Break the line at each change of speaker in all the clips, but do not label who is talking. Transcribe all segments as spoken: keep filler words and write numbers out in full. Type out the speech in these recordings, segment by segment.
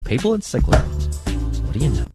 papal encyclical. What do you know?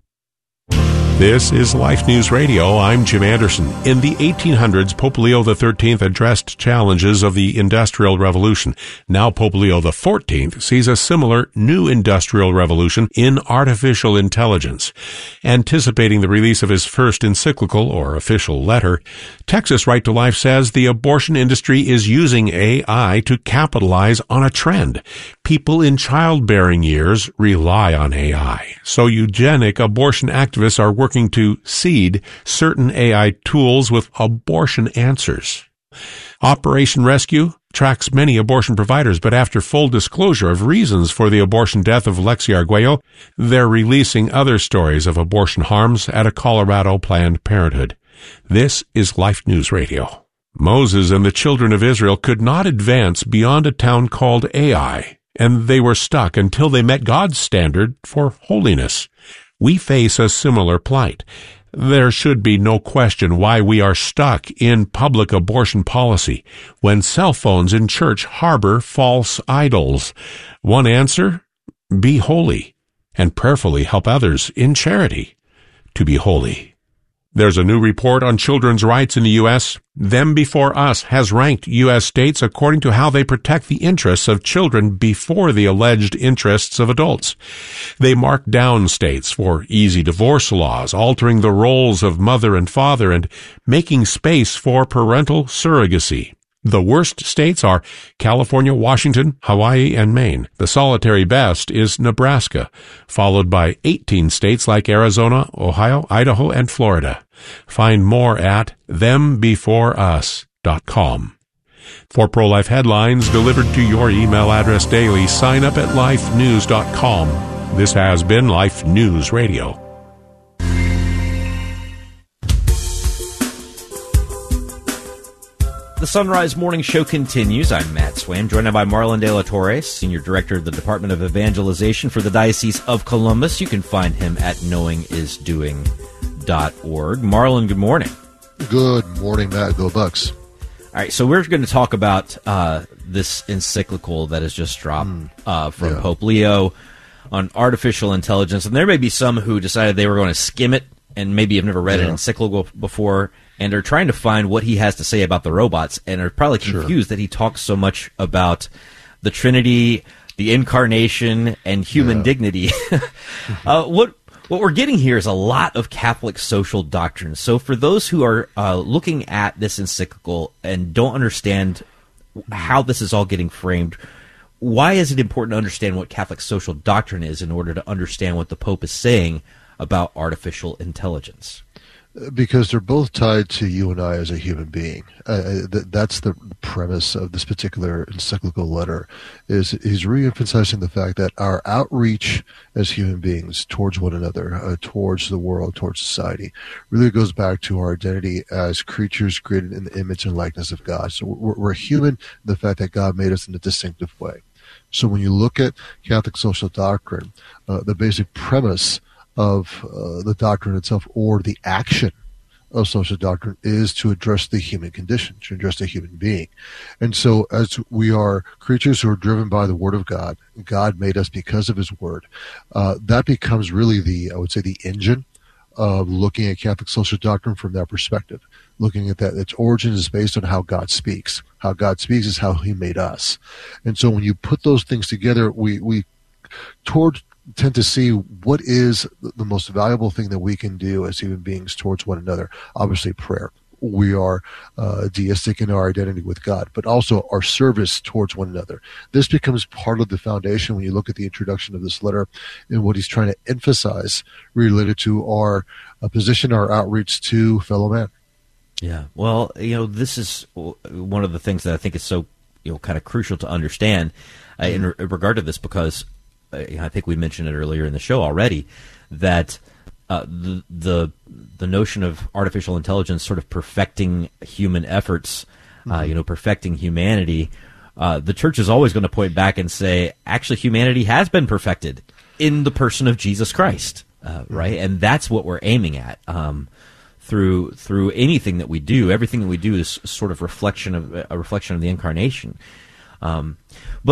This is Life News Radio. I'm Jim Anderson. In the eighteen hundreds, Pope Leo the thirteenth addressed challenges of the Industrial Revolution. Now Pope Leo the fourteenth sees a similar new industrial revolution in artificial intelligence. Anticipating the release of his first encyclical, or official letter, Texas Right to Life says the abortion industry is using A I to capitalize on a trend. People in childbearing years rely on A I. So eugenic abortion activists are working to seed certain A I tools with abortion answers. Operation Rescue tracks many abortion providers, but after full disclosure of reasons for the abortion death of Lexi Arguello, they're releasing other stories of abortion harms at a Colorado Planned Parenthood. This is Life News Radio. Moses and the children of Israel could not advance beyond a town called Ai, and they were stuck until they met God's standard for holiness. We face a similar plight. There should be no question why we are stuck in public abortion policy when cell phones in church harbor false idols. One answer? Be holy, and prayerfully help others in charity to be holy. There's a new report on children's rights in the U S Them Before Us has ranked U S states according to how they protect the interests of children before the alleged interests of adults. They mark down states for easy divorce laws, altering the roles of mother and father, and making space for parental surrogacy. The worst states are California, Washington, Hawaii, and Maine. The solitary best is Nebraska, followed by eighteen states like Arizona, Ohio, Idaho, and Florida. Find more at them before us dot com. For pro-life headlines delivered to your email address daily, sign up at life news dot com. This has been Life News Radio.
The Sunrise Morning Show continues. I'm Matt Swaim, joined by Marlon De La Torre, Senior Director of the Department of Evangelization for the Diocese of Columbus. You can find him at knowing is doing dot org. Marlon, good morning.
Good morning, Matt. Go Bucks.
All right, so we're going to talk about uh, this encyclical that has just dropped mm, uh, from yeah. Pope Leo on artificial intelligence. And there may be some who decided they were going to skim it and maybe have never read yeah. an encyclical before, and are trying to find what he has to say about the robots, and are probably confused sure. that he talks so much about the Trinity, the Incarnation, and human yeah. dignity. uh, what what we're getting here is a lot of Catholic social doctrine. So for those who are uh, looking at this encyclical and don't understand how this is all getting framed, why is it important to understand what Catholic social doctrine is in order to understand what the Pope is saying about artificial intelligence?
Because they're both tied to you and I as a human being. Uh, th- that's the premise of this particular encyclical letter. Is he's re-emphasizing the fact that our outreach as human beings towards one another, uh, towards the world, towards society, really goes back to our identity as creatures created in the image and likeness of God. So we're, we're human, the fact that God made us in a distinctive way. So when you look at Catholic social doctrine, uh, the basic premise of uh, the doctrine itself, or the action of social doctrine, is to address the human condition, to address the human being. And so as we are creatures who are driven by the Word of God, God made us because of His Word, uh, that becomes really the, I would say, the engine of looking at Catholic social doctrine from that perspective. Looking at that, its origin is based on how God speaks. How God speaks is how He made us. And so when you put those things together, we, we toward tend to see what is the most valuable thing that we can do as human beings towards one another. Obviously, prayer. We are uh, deistic in our identity with God, but also our service towards one another. This becomes part of the foundation when you look at the introduction of this letter and what he's trying to emphasize related to our uh, position, our outreach to fellow man.
Yeah, well, you know, this is one of the things that I think is so, you know, kind of crucial to understand uh, in, re- in regard to this, because I think we mentioned it earlier in the show already, that uh, the, the the notion of artificial intelligence sort of perfecting human efforts, uh, mm-hmm. you know, perfecting humanity, uh, the church is always going to point back and say, actually, humanity has been perfected in the person of Jesus Christ, uh, right? Mm-hmm. And that's what we're aiming at um, through through anything that we do. Everything that we do is sort of reflection of a reflection of the Incarnation. Um, but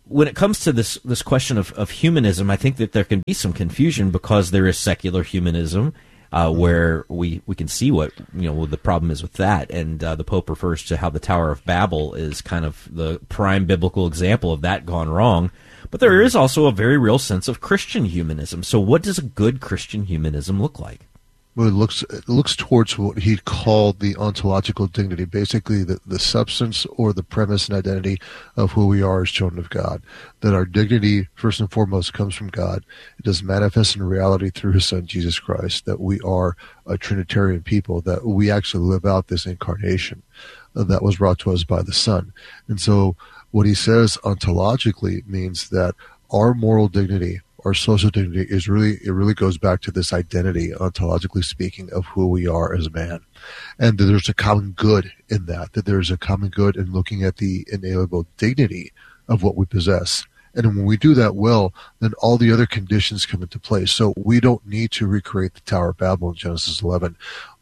when it comes to this this question of, of humanism, I think that there can be some confusion because there is secular humanism, uh, where we, we can see what you know what the problem is with that, and uh, the Pope refers to how the Tower of Babel is kind of the prime biblical example of that gone wrong. But there is also a very real sense of Christian humanism. So, what does a good Christian humanism look like?
Well, it looks it looks towards what he called the ontological dignity, basically the, the substance or the premise and identity of who we are as children of God. That our dignity, first and foremost, comes from God. It does manifest in reality through his Son, Jesus Christ, that we are a Trinitarian people, that we actually live out this incarnation that was brought to us by the Son. And so what he says ontologically means that our moral dignity, our social dignity is really, it really goes back to this identity, ontologically speaking, of who we are as man. And that there's a common good in that, that there's a common good in looking at the inalienable dignity of what we possess. And when we do that well, then all the other conditions come into place. So we don't need to recreate the Tower of Babel in Genesis eleven.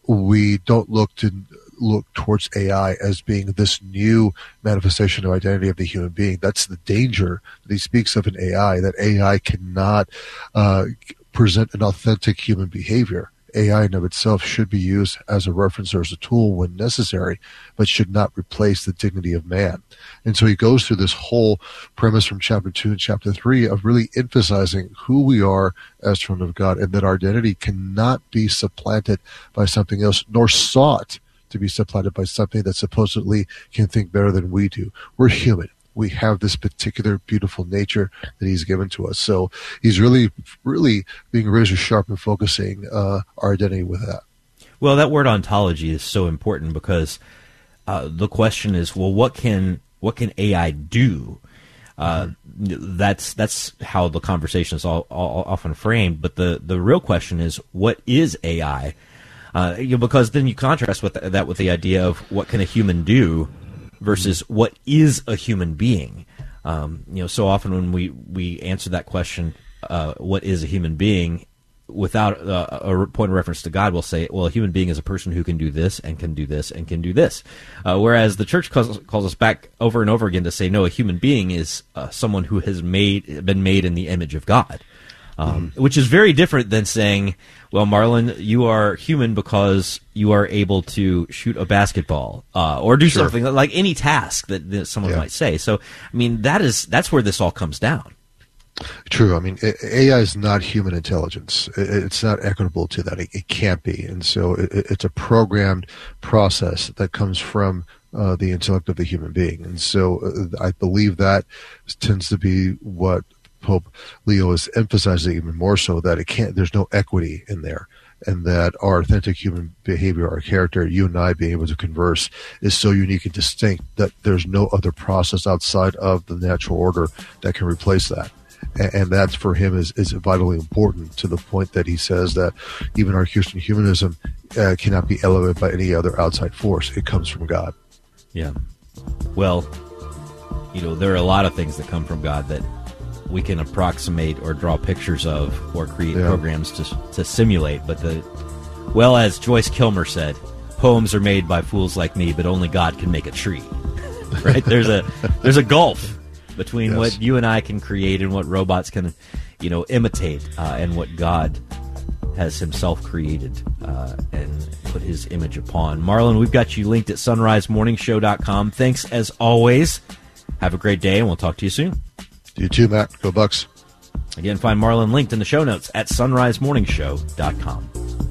We don't look to look towards A I as being this new manifestation of identity of the human being. That's the danger that he speaks of in A I, that A I cannot uh, present an authentic human behavior. A I in of itself should be used as a reference or as a tool when necessary, but should not replace the dignity of man. And so he goes through this whole premise from chapter two and chapter three of really emphasizing who we are as children of God, and that our identity cannot be supplanted by something else, nor sought to be supplanted by something that supposedly can think better than we do. We're human. We have this particular beautiful nature that he's given to us. So he's really, really being razor sharp and focusing uh, our identity with that.
Well, that word ontology is so important because uh, the question is, well, what can what can A I do? Uh, mm-hmm. That's that's how the conversation is all, all, often framed. But the, the real question is, what is A I? Uh, you know, because then you contrast with that, that with the idea of what can a human do versus what is a human being. Um, you know, so often when we, we answer that question, uh, what is a human being, without uh, a point of reference to God, we'll say, well, a human being is a person who can do this and can do this and can do this. Uh, whereas the church calls, calls us back over and over again to say, no, a human being is uh, someone who has made been made in the image of God. Um, mm-hmm. Which is very different than saying, well, Marlon, you are human because you are able to shoot a basketball, uh, or do sure. something like any task that, that someone yeah. might say. So, I mean, that is that's where this all comes down.
True. I mean, A I is not human intelligence. It's not equitable to that. It can't be. And so it's a programmed process that comes from uh, the intellect of the human being. And so I believe that tends to be what Pope Leo is emphasizing even more so, that it can't, there's no equity in there, and that our authentic human behavior, our character, you and I being able to converse, is so unique and distinct that there's no other process outside of the natural order that can replace that. And, and that for him is, is vitally important, to the point that he says that even our Christian humanism uh, cannot be elevated by any other outside force. It comes from God.
Yeah. Well, you know, there are a lot of things that come from God that we can approximate or draw pictures of or create yeah. programs to to simulate. But the well, as Joyce Kilmer said, poems are made by fools like me, but only God can make a tree. Right? There's a there's a gulf between yes. what you and I can create and what robots can, you know, imitate, uh, and what God has himself created uh, and put his image upon. Marlon, we've got you linked at sunrise morning show dot com. Thanks as always. Have a great day, and we'll talk to you soon.
You too, Matt. Go Bucks.
Again, find Marlon linked in the show notes at sunrise morning show dot com.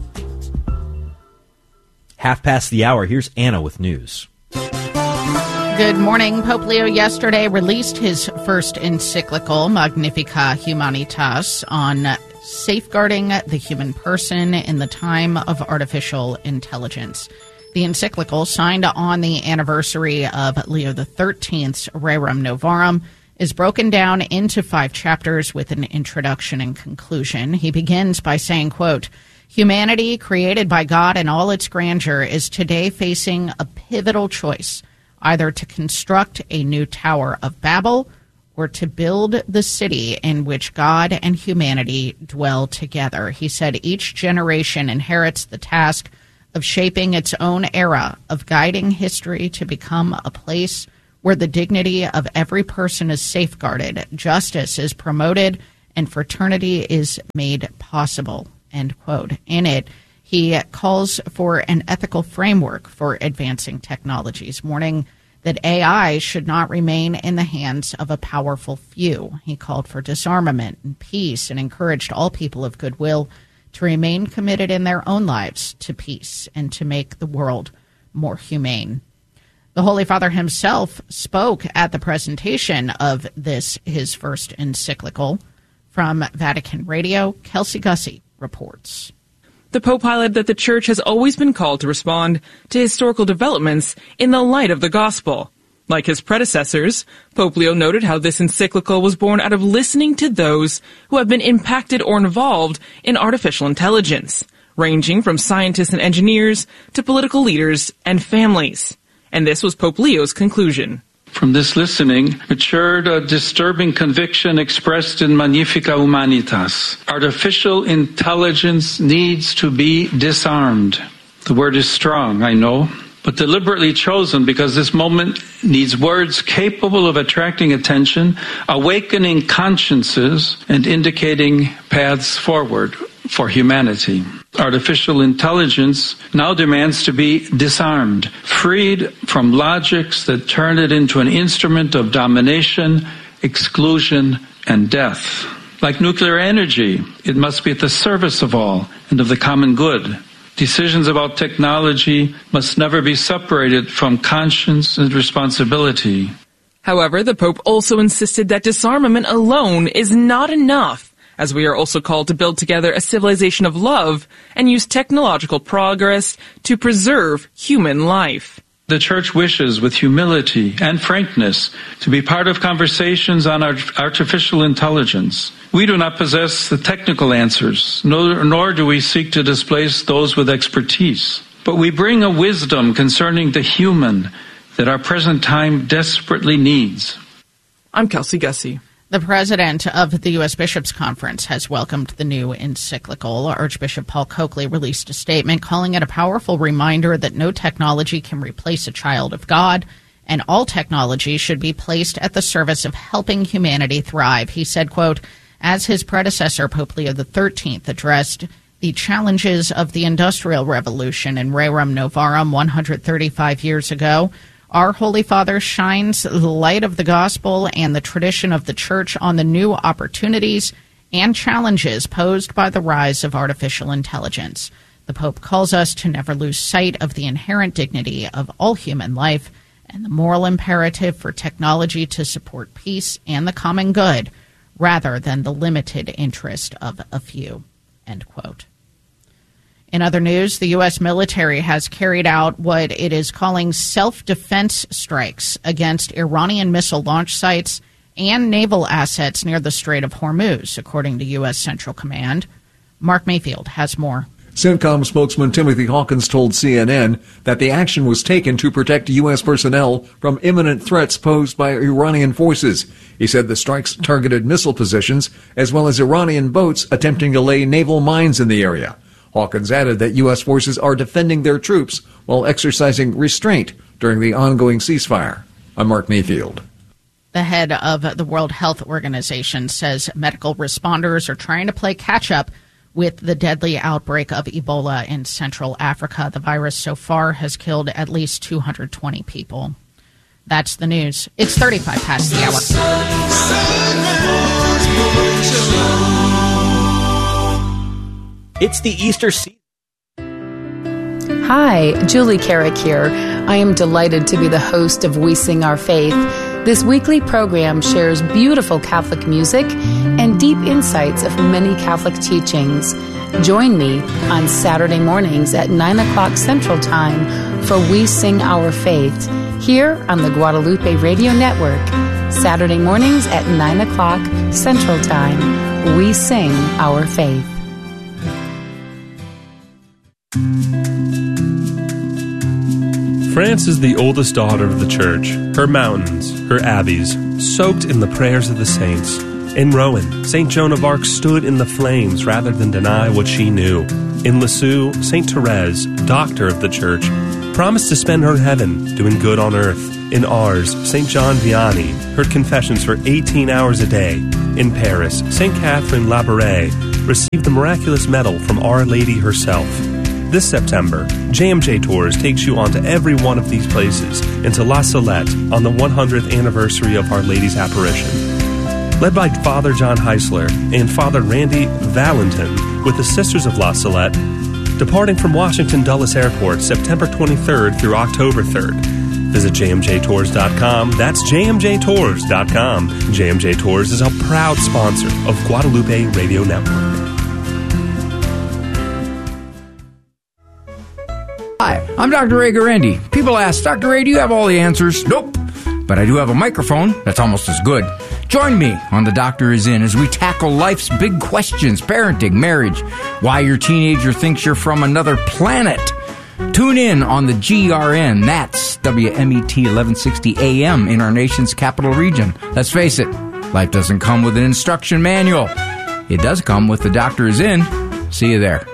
Half past the hour, here's Anna with news.
Good morning. Pope Leo yesterday released his first encyclical, Magnificat Humanitas, on safeguarding the human person in the time of artificial intelligence. The encyclical, signed on the anniversary of Leo the thirteenth's Rerum Novarum, is broken down into five chapters with an introduction and conclusion. He begins by saying, quote, "Humanity, created by God in all its grandeur, is today facing a pivotal choice, either to construct a new Tower of Babel or to build the city in which God and humanity dwell together." He said each generation inherits the task of shaping its own era, of guiding history to become a place where the dignity of every person is safeguarded, justice is promoted, and fraternity is made possible, end quote. In it, he calls for an ethical framework for advancing technologies, warning that A I should not remain in the hands of a powerful few. He called for disarmament and peace and encouraged all people of goodwill to remain committed in their own lives to peace and to make the world more humane. The Holy Father himself spoke at the presentation of this, his first encyclical. From Vatican Radio, Kelsey Gussie reports.
The Pope highlighted that the Church has always been called to respond to historical developments in the light of the Gospel. Like his predecessors, Pope Leo noted how this encyclical was born out of listening to those who have been impacted or involved in artificial intelligence, ranging from scientists and engineers to political leaders and families. And this was Pope Leo's conclusion.
From this listening matured a disturbing conviction expressed in Magnificat Humanitas. Artificial intelligence needs to be disarmed. The word is strong, I know, but deliberately chosen because this moment needs words capable of attracting attention, awakening consciences, and indicating paths forward for humanity. Artificial intelligence now demands to be disarmed, freed from logics that turn it into an instrument of domination, exclusion, and death. Like nuclear energy, it must be at the service of all and of the common good. Decisions about technology must never be separated from conscience and responsibility.
However, the Pope also insisted that disarmament alone is not enough, as we are also called to build together a civilization of love and use technological progress to preserve human life.
The Church wishes, with humility and frankness, to be part of conversations on artificial intelligence. We do not possess the technical answers, nor, nor do we seek to displace those with expertise. But we bring a wisdom concerning the human that our present time desperately needs.
I'm Kelsey Gussie.
The president of the U S Bishops' Conference has welcomed the new encyclical. Archbishop Paul Coakley released a statement calling it a powerful reminder that no technology can replace a child of God, and all technology should be placed at the service of helping humanity thrive. He said, quote, as his predecessor, Pope Leo the thirteenth, addressed the challenges of the Industrial Revolution in Rerum Novarum one hundred thirty-five years ago, our Holy Father shines the light of the gospel and the tradition of the Church on the new opportunities and challenges posed by the rise of artificial intelligence. The Pope calls us to never lose sight of the inherent dignity of all human life and the moral imperative for technology to support peace and the common good rather than the limited interest of a few, end quote. In other news, the U S military has carried out what it is calling self-defense strikes against Iranian missile launch sites and naval assets near the Strait of Hormuz, according to U S Central Command. Mark Mayfield has more.
CENTCOM spokesman Timothy Hawkins told C N N that the action was taken to protect U S personnel from imminent threats posed by Iranian forces. He said the strikes targeted missile positions as well as Iranian boats attempting to lay naval mines in the area. Hawkins added that U S forces are defending their troops while exercising restraint during the ongoing ceasefire. I'm Mark Mayfield.
The head of the World Health Organization says medical responders are trying to play catch-up with the deadly outbreak of Ebola in Central Africa. The virus so far has killed at least two hundred twenty people. That's the news. It's thirty-five past the hour.
It's the Easter season.
Hi, Julie Carrick here. I am delighted to be the host of We Sing Our Faith. This weekly program shares beautiful Catholic music and deep insights of many Catholic teachings. Join me on Saturday mornings at nine o'clock Central Time for We Sing Our Faith here on the Guadalupe Radio Network. Saturday mornings at nine o'clock Central Time. We Sing Our Faith.
France is the oldest daughter of the Church. Her mountains, her abbeys, soaked in the prayers of the saints. In Rouen, Saint Joan of Arc stood in the flames rather than deny what she knew. In Lisieux, Saint Therese, doctor of the Church, promised to spend her heaven doing good on earth. In Ars, Saint John Vianney heard confessions for eighteen hours a day. In Paris, Saint Catherine Labouré received the miraculous medal from Our Lady herself. This September, J M J Tours takes you onto every one of these places into La Salette on the one hundredth anniversary of Our Lady's apparition. Led by Father John Heisler and Father Randy Valentin with the Sisters of La Salette, departing from Washington Dulles Airport September twenty-third through October third. Visit j m j tours dot com. That's j m j tours dot com. J M J Tours is a proud sponsor of Guadalupe Radio Network.
Hi, I'm Doctor Ray Guarendi. People ask, Doctor Ray, do you have all the answers? Nope. But I do have a microphone that's almost as good. Join me on The Doctor Is In as we tackle life's big questions, parenting, marriage, why your teenager thinks you're from another planet. Tune in on the G R N, that's W M E T eleven sixty A M in our nation's capital region. Let's face it, life doesn't come with an instruction manual. It does come with The Doctor Is In. See you there.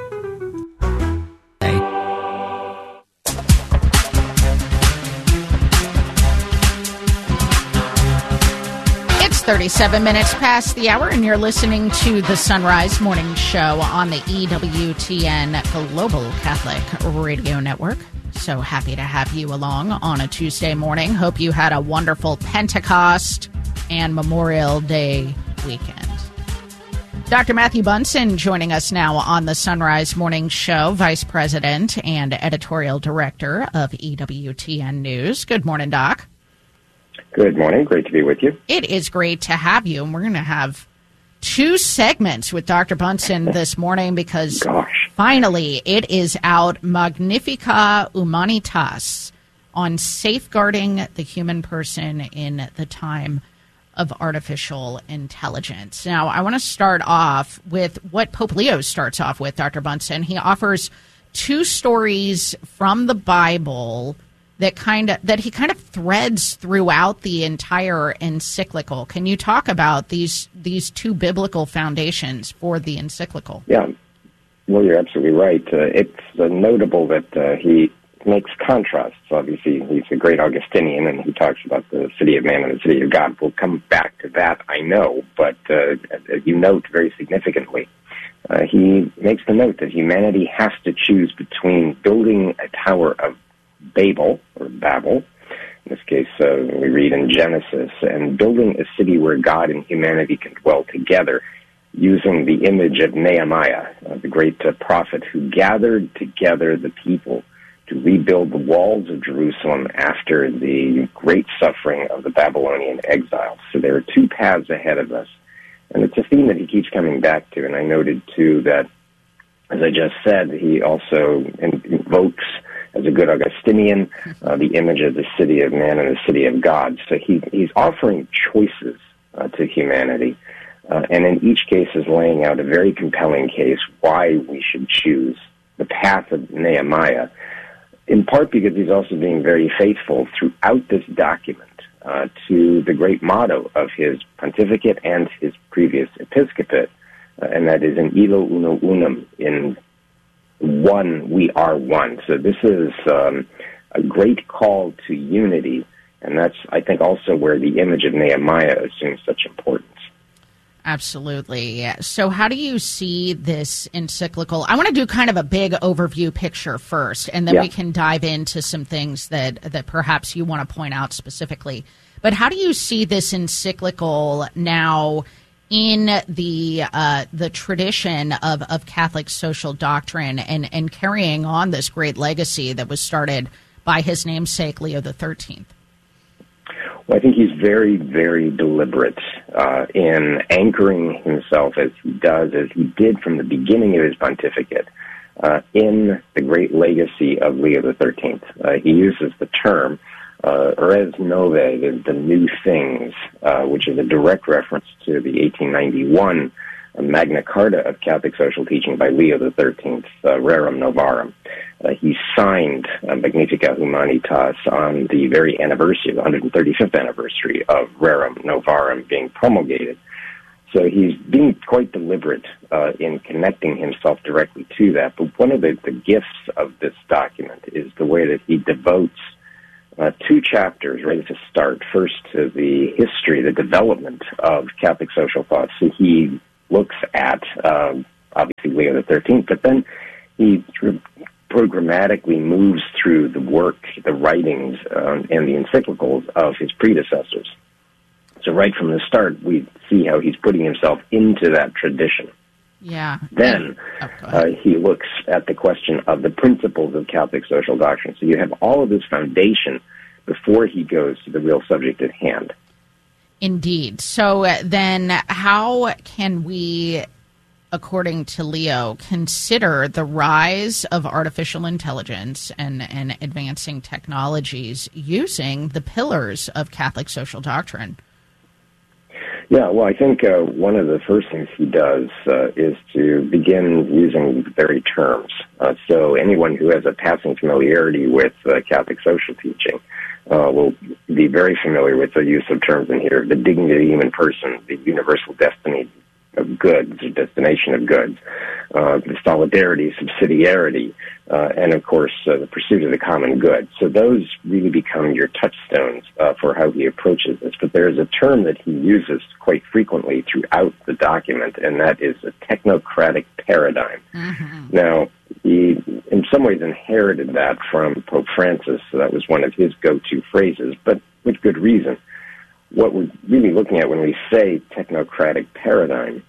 thirty-seven minutes past the hour, and you're listening to the Sunrise Morning Show on the E W T N Global Catholic Radio Network. So happy to have you along on a Tuesday morning. Hope you had a wonderful Pentecost and Memorial Day weekend. Doctor Matthew Bunson joining us now on the Sunrise Morning Show, Vice President and Editorial Director of E W T N News. Good morning, Doc.
Good morning. Great to be with you.
It is great to have you. And we're going to have two segments with Doctor Bunson this morning because
Gosh.
finally it is out, Magnificat Humanitas, on safeguarding the human person in the time of artificial intelligence. Now, I want to start off with what Pope Leo starts off with, Doctor Bunson. He offers two stories from the Bible that kind of that he kind of threads throughout the entire encyclical. Can you talk about these these two biblical foundations for the encyclical?
Yeah, well, you're absolutely right. Uh, it's uh, notable that uh, he makes contrasts. Obviously, he's a great Augustinian, and he talks about the city of man and the city of God. We'll come back to that, I know, but uh, as you note very significantly, uh, he makes the note that humanity has to choose between building a tower of Babel, or Babel, in this case uh, we read in Genesis, and building a city where God and humanity can dwell together, using the image of Nehemiah, uh, the great uh, prophet who gathered together the people to rebuild the walls of Jerusalem after the great suffering of the Babylonian exile. So there are two paths ahead of us, and it's a theme that he keeps coming back to, and I noted, too, that, as I just said, he also invokes, as a good Augustinian, uh, the image of the city of man and the city of God. So he, he's offering choices uh, to humanity, uh, and in each case is laying out a very compelling case why we should choose the path of Nehemiah, in part because he's also being very faithful throughout this document uh, to the great motto of his pontificate and his previous episcopate, uh, and that is in illo uno unum, in one, we are one. So this is um, a great call to unity, and that's, I think, also where the image of Nehemiah assumes such importance.
Absolutely. So how do you see this encyclical? I want to do kind of a big overview picture first, and then yeah. we can dive into some things that, that perhaps you want to point out specifically. But how do you see this encyclical now in the uh, the tradition of, of Catholic social doctrine and, and carrying on this great legacy that was started by his namesake, Leo the thirteenth?
Well, I think he's very, very deliberate uh, in anchoring himself, as he does, as he did from the beginning of his pontificate, uh, in the great legacy of Leo the thirteenth. Uh, he uses the term Uh, res novae, the, the new things, uh, which is a direct reference to the eighteen ninety-one uh, Magna Carta of Catholic social teaching by Leo the thirteenth, uh, Rerum Novarum. Uh, he signed uh, Magnificat Humanitas on the very anniversary, the one hundred thirty-fifth anniversary of Rerum Novarum being promulgated. So he's being quite deliberate uh, in connecting himself directly to that. But one of the, the gifts of this document is the way that he devotes uh, two chapters right at the start. First, to the history, the development of Catholic social thought. So he looks at, um, obviously, Leo the thirteenth, but then he programmatically moves through the work, the writings, um, and the encyclicals of his predecessors. So right from the start, we see how he's putting himself into that tradition.
Yeah.
Then
oh,
uh, he looks at the question of the principles of Catholic social doctrine. So you have all of this foundation before he goes to the real subject at hand.
Indeed. So uh, then how can we, according to Leo, consider the rise of artificial intelligence and, and advancing technologies using the pillars of Catholic social doctrine?
Yeah, well, I think uh, one of the first things he does uh, is to begin using the very terms. Uh, so anyone who has a passing familiarity with uh, Catholic social teaching uh, will be very familiar with the use of terms in here: the dignity of the human person, the universal destiny of goods, or destination of goods, uh, the solidarity, subsidiarity, uh, and of course uh, the pursuit of the common good. So those really become your touchstones uh, for how he approaches this. But there is a term that he uses quite frequently throughout the document, and that is a technocratic paradigm. Mm-hmm. Now, he in some ways inherited that from Pope Francis, so that was one of his go-to phrases, but with good reason. What we're really looking at when we say technocratic paradigm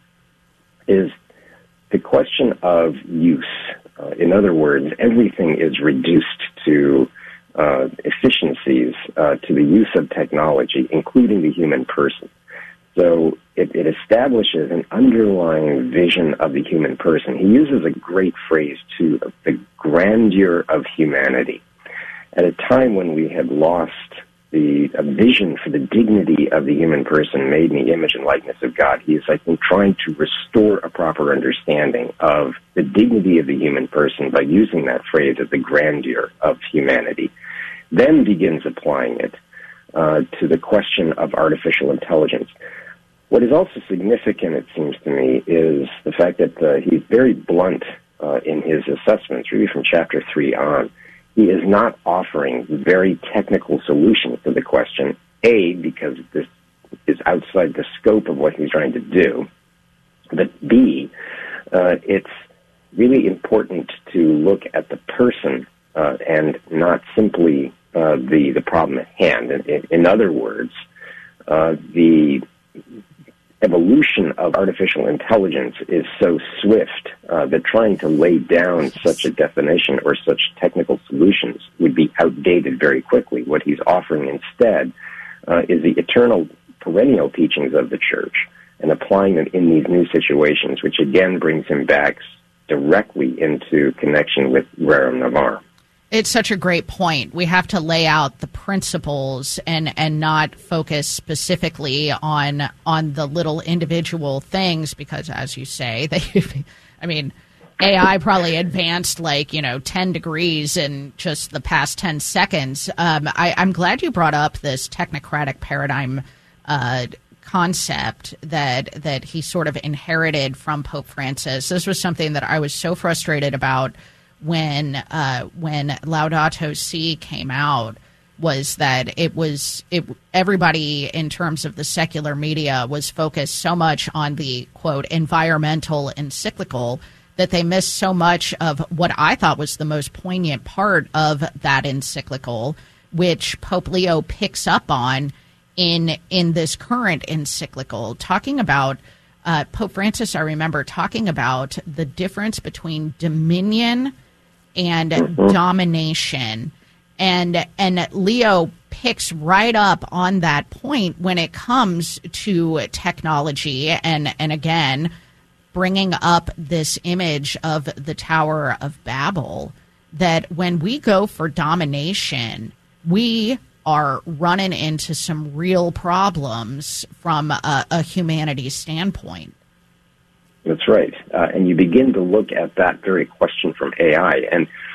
is the question of use. Uh, in other words, everything is reduced to uh, efficiencies, uh, to the use of technology, including the human person. So it, it establishes an underlying vision of the human person. He uses a great phrase, too, of the grandeur of humanity. At a time when we had lost the a vision for the dignity of the human person made in the image and likeness of God, he is, I think, trying to restore a proper understanding of the dignity of the human person by using that phrase of the grandeur of humanity. Then begins applying it uh, to the question of artificial intelligence. What is also significant, it seems to me, is the fact that uh, he's very blunt uh, in his assessments, really from chapter three on. He is not offering very technical solutions to the question, A, because this is outside the scope of what he's trying to do, but B, uh, it's really important to look at the person uh, and not simply uh, the, the problem at hand. In, in other words, uh, the evolution of artificial intelligence is so swift uh, that trying to lay down such a definition or such technical solutions would be outdated very quickly. What he's offering instead uh, is the eternal, perennial teachings of the Church and applying them in these new situations, which again brings him back directly into connection with Rerum Novarum.
It's such a great point. We have to lay out the principles and, and not focus specifically on on the little individual things because, as you say, they, I mean, A I probably advanced like, you know, ten degrees in just the past ten seconds. Um, I, I'm glad you brought up this technocratic paradigm uh, concept that that he sort of inherited from Pope Francis. This was something that I was so frustrated about when uh, when Laudato Si came out, was that it was it everybody in terms of the secular media was focused so much on the, quote, environmental encyclical that they missed so much of what I thought was the most poignant part of that encyclical, which Pope Leo picks up on in in this current encyclical, talking about uh, Pope Francis, I remember talking about the difference between dominion and mm-hmm. domination. And and Leo picks right up on that point when it comes to technology and, and again, bringing up this image of the Tower of Babel, that when we go for domination, we are running into some real problems from a, a humanities standpoint. That's
right. Uh, and you begin to look at that very question from A I. And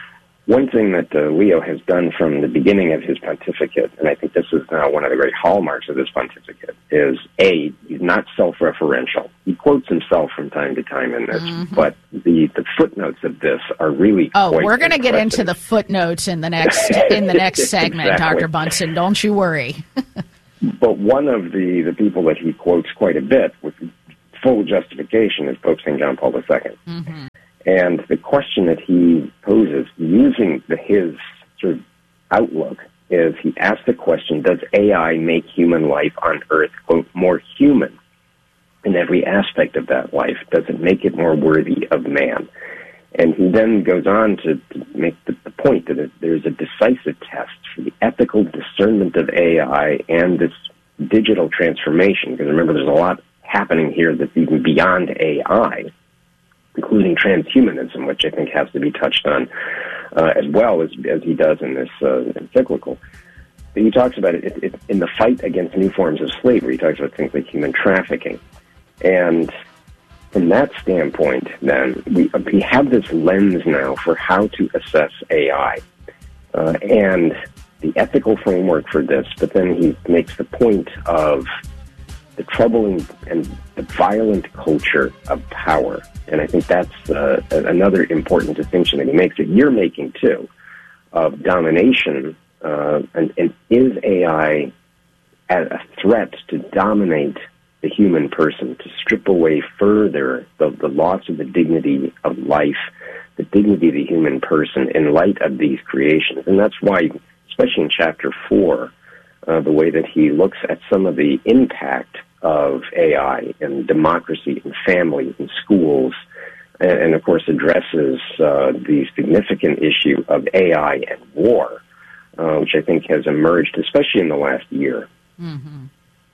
one thing that uh, Leo has done from the beginning of his pontificate, and I think this is now one of the great hallmarks of his pontificate, is A, he's not self-referential. He quotes himself from time to time in this, mm-hmm. but the, the footnotes of this are really
Oh,
quite
we're going to get into the footnotes in the next in the next segment,
exactly.
Doctor Bunson. Don't you worry.
But one of the, the people that he quotes quite a bit with full justification is Pope Saint John Paul the Second. Mm-hmm. And the question that he poses, using the, his sort of outlook, is he asks the question, does A I make human life on Earth, quote, more human in every aspect of that life? Does it make it more worthy of man? And he then goes on to, to make the, the point that it, there's a decisive test for the ethical discernment of A I and this digital transformation. Because remember, there's a lot happening here that's even beyond A I, including transhumanism, which I think has to be touched on uh, as well as, as he does in this uh, encyclical. But he talks about it, it, it in the fight against new forms of slavery. He talks about things like human trafficking. And from that standpoint, then, we, we have this lens now for how to assess A I uh, and the ethical framework for this. But then he makes the point of the troubling and the violent culture of power. And I think that's uh, another important distinction that he makes, that you're making too, of domination. Uh, and, and is A I a threat to dominate the human person, to strip away further the, the loss of the dignity of life, the dignity of the human person in light of these creations? And that's why, especially in chapter four, uh, the way that he looks at some of the impact of A I in democracy and family and schools, and, and of course addresses uh, the significant issue of A I and war, uh, which I think has emerged, especially in the last year.
Mm-hmm.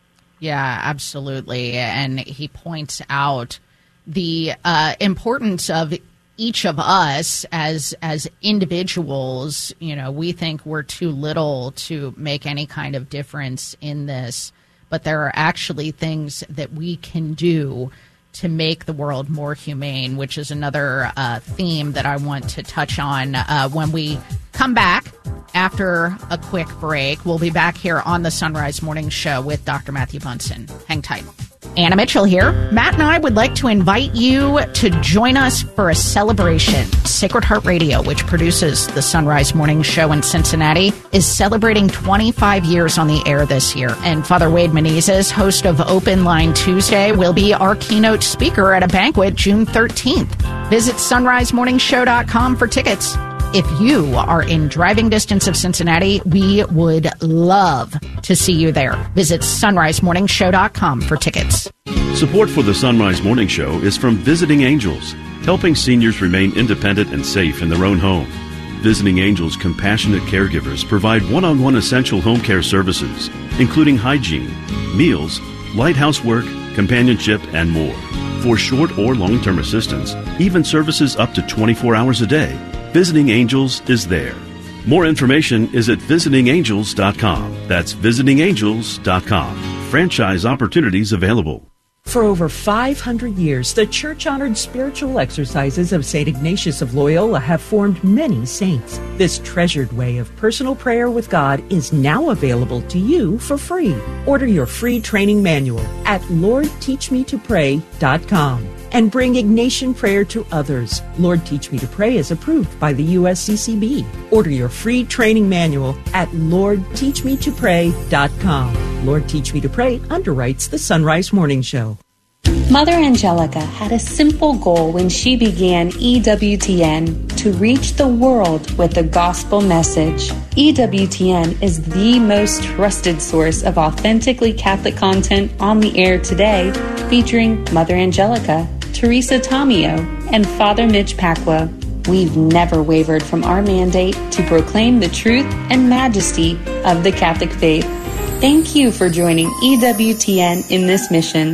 Yeah, absolutely. And he points out the uh, importance of each of us as as individuals. You know, we think we're too little to make any kind of difference in this, but there are actually things that we can do to make the world more humane, which is another uh, theme that I want to touch on uh, when we come back after a quick break. We'll be back here on the Sunrise Morning Show with Doctor Matthew Bunson. Hang tight. Anna Mitchell here. Matt and I would like to invite you to join us for a celebration. Sacred Heart Radio, which produces the Sunrise Morning Show in Cincinnati, is celebrating twenty-five years on the air this year. And Father Wade Menezes, host of Open Line Tuesday, will be our keynote speaker at a banquet June thirteenth. Visit sunrise morning show dot com for tickets. If you are in driving distance of Cincinnati, we would love to see you there. Visit sunrise morning show dot com for tickets.
Support for the Sunrise Morning Show is from Visiting Angels, helping seniors remain independent and safe in their own home. Visiting Angels compassionate caregivers provide one-on-one essential home care services, including hygiene, meals, light housework, companionship, and more. For short or long-term assistance, even services up to twenty-four hours a day, Visiting Angels is there. More information is at visiting angels dot com. That's visiting angels dot com. Franchise opportunities available.
For over five hundred years, the church-honored spiritual exercises of Saint Ignatius of Loyola have formed many saints. This treasured way of personal prayer with God is now available to you for free. Order your free training manual at lord teach me to pray dot com. And bring Ignatian prayer to others. Lord Teach Me to Pray is approved by the U S C C B. Order your free training manual at lord teach me to pray dot com. Lord Teach Me to Pray underwrites the Sunrise Morning Show.
Mother Angelica had a simple goal when she began E W T N: to reach the world with the gospel message. E W T N is the most trusted source of authentically Catholic content on the air today, featuring Mother Angelica, Teresa Tomeo, and Father Mitch Pacwa. We've never wavered from our mandate to proclaim the truth and majesty of the Catholic faith. Thank you for joining E W T N in this mission.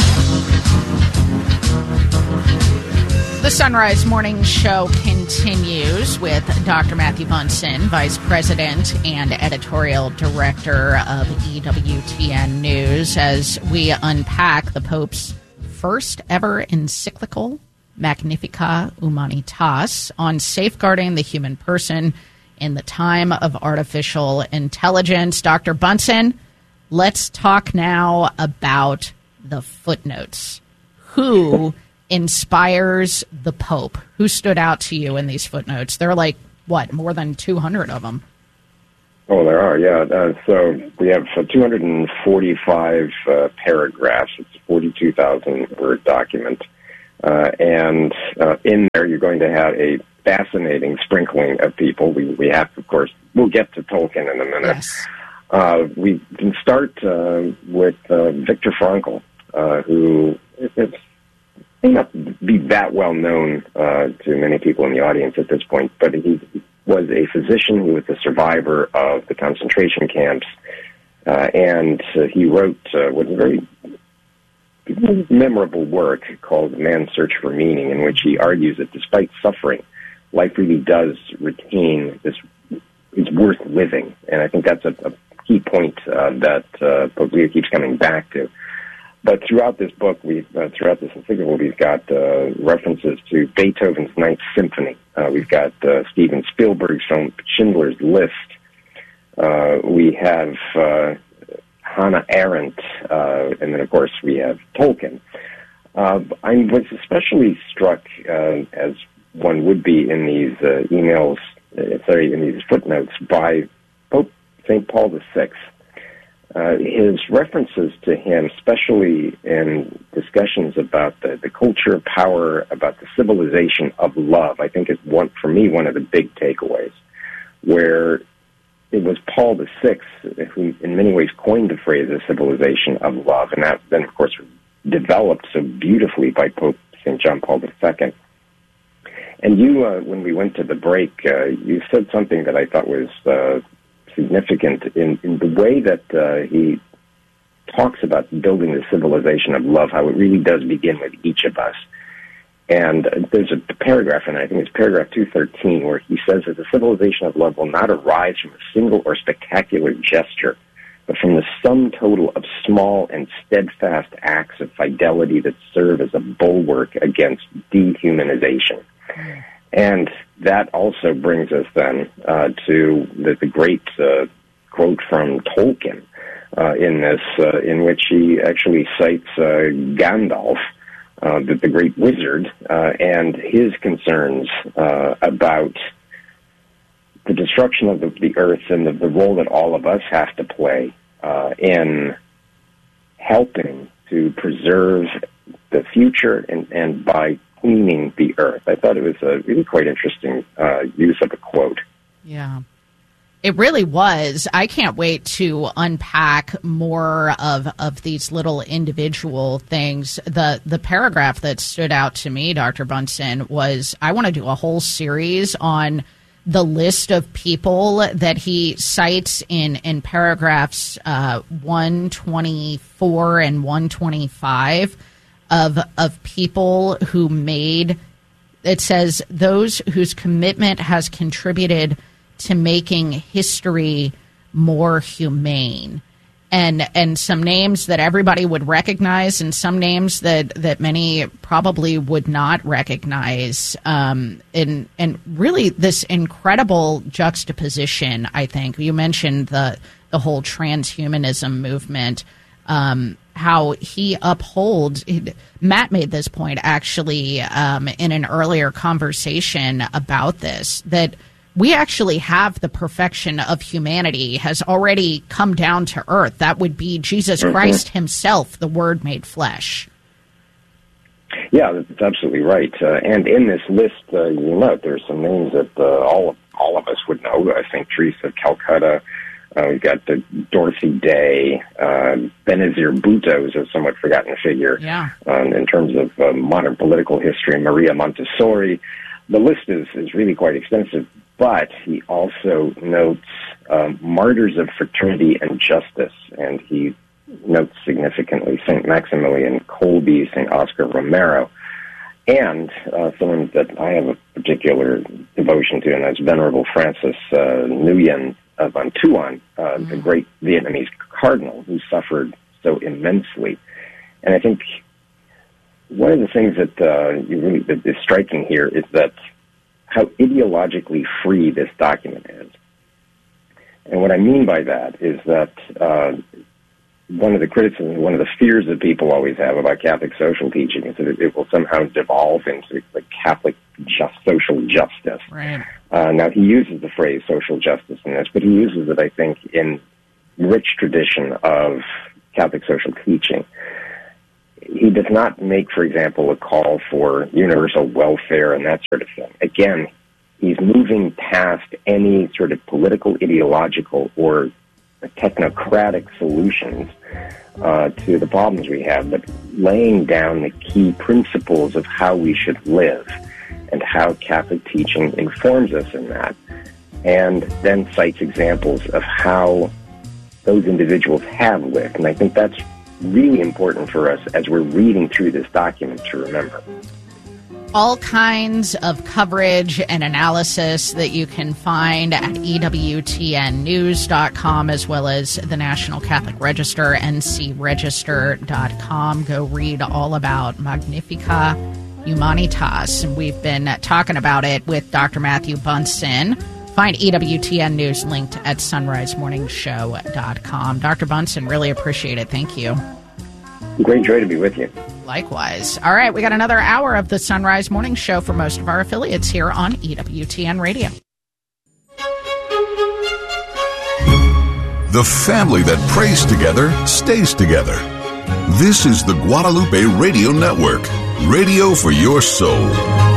The Sunrise Morning Show continues with Doctor Matthew Bunson, Vice President and Editorial Director of E W T N News, as we unpack the Pope's first ever encyclical Magnificat Humanitas, on safeguarding the human person in the time of artificial intelligence. Doctor Bunson, let's talk now about the footnotes. Who inspires the Pope? Who stood out to you in these footnotes? There are like, what, more than two hundred of them?
Oh, there are, yeah. Uh, so we have uh, two hundred forty-five uh, paragraphs. It's a forty-two thousand word document. Uh, and uh, in there, you're going to have a fascinating sprinkling of people. We, we have, of course, we'll get to Tolkien in a minute.
Yes.
Uh, we can start uh, with uh, Viktor Frankl, uh, who is, may not be that well known uh, to many people in the audience at this point, but he was a physician. He was a survivor of the concentration camps, uh, and uh, he wrote uh, what is a very memorable work called Man's Search for Meaning, in which he argues that despite suffering, life really does retain this, it's worth living. And I think that's a, a key point uh, that uh, Pope Leo keeps coming back to. But throughout this book, we've, uh, throughout this encyclical, we've got uh, references to Beethoven's Ninth Symphony. Uh, we've got uh, Steven Spielberg's film Schindler's List. Uh, we have uh, Hannah Arendt, uh, and then, of course, we have Tolkien. Uh, I was especially struck, uh, as one would be in these uh, emails, uh, sorry, in these footnotes, by Pope Saint Paul the Sixth. Uh, his references to him, especially in discussions about the, the culture, power, about the civilization of love, I think is one, for me, one of the big takeaways, where it was Paul the Sixth who, in many ways, coined the phrase "the civilization of love," and that then, of course, developed so beautifully by Pope Saint John Paul the Second. And you, uh, when we went to the break, uh, you said something that I thought was uh, significant in, in the way that uh, he talks about building the civilization of love, how it really does begin with each of us. And uh, there's a paragraph, and I think it's paragraph two thirteen, where he says that the civilization of love will not arise from a single or spectacular gesture, but from the sum total of small and steadfast acts of fidelity that serve as a bulwark against dehumanization. And that also brings us then uh, to the, the great uh, quote from Tolkien uh, in this, uh, in which he actually cites uh, Gandalf, uh, the, the great wizard, uh, and his concerns uh, about the destruction of the, the earth and the, the role that all of us have to play uh, in helping to preserve the future and, and by cleaning the earth. I thought it was a really quite interesting uh, use of a quote.
Yeah. It really was. I can't wait to unpack more of of these little individual things. The the paragraph that stood out to me, Doctor Bunson, was I want to do a whole series on the list of people that he cites in, in paragraphs uh, one twenty-four and one twenty-five of of people who made, it says, those whose commitment has contributed to making history more humane. And and some names that everybody would recognize and some names that, that many probably would not recognize. Um, and, and really this incredible juxtaposition, I think. You mentioned the, the whole transhumanism movement, um, how he upholds. Matt made this point, actually, um, in an earlier conversation about this, that we actually have the perfection of humanity has already come down to earth. That would be Jesus mm-hmm. Christ himself, the Word made flesh.
Yeah, that's absolutely right. Uh, and in this list, uh, you note there's some names that uh, all, of, all of us would know. I think Teresa of Calcutta, uh, we've got uh, Dorothy Day, uh, Benazir Bhutto is a somewhat forgotten figure
yeah.
um, in terms of uh, modern political history, Maria Montessori. The list is, is really quite extensive. But he also notes um, martyrs of fraternity and justice, and he notes significantly Saint Maximilian Kolbe, Saint Oscar Romero, and uh, someone that I have a particular devotion to, and that's Venerable Francis uh, Nguyen of Van Thuan, uh, mm-hmm. the great Vietnamese cardinal who suffered so immensely. And I think one of the things that uh, you really, that is striking here is that how ideologically free this document is. And what I mean by that is that uh, one of the criticisms, one of the fears that people always have about Catholic social teaching is that it, it will somehow devolve into the Catholic just social justice.
Right.
Uh, now, he uses the phrase social justice in this, but he uses it, I think, in rich tradition of Catholic social teaching. He does not make, for example, a call for universal welfare and that sort of thing. Again, he's moving past any sort of political, ideological, or technocratic solutions uh, to the problems we have, but laying down the key principles of how we should live and how Catholic teaching informs us in that, and then cites examples of how those individuals have lived. And I think that's really important for us as we're reading through this document to remember.
All kinds of coverage and analysis that you can find at E W T N news dot com, as well as the National Catholic Register, N C register dot com. Go read all about Magnificat Humanitas. We've been talking about it with Doctor Matthew Bunson. Find E W T N News linked at sunrise morning show dot com. Doctor Bunson, really appreciate it. Thank you.
Great joy to be with you.
Likewise. All right, we got another hour of the Sunrise Morning Show for most of our affiliates here on E W T N Radio.
The family that prays together stays together. This is the Guadalupe Radio Network, radio for your soul.